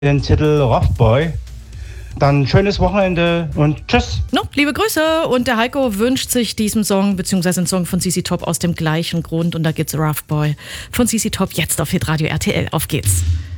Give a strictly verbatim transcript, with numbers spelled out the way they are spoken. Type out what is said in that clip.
den Titel Rough Boy. Dann schönes Wochenende und tschüss. No, liebe Grüße. Und der Heiko wünscht sich diesen Song, beziehungsweise einen Song von Z Z Top aus dem gleichen Grund. Und da gibt's Rough Boy von Z Z Top jetzt auf Hitradio R T L. Auf geht's.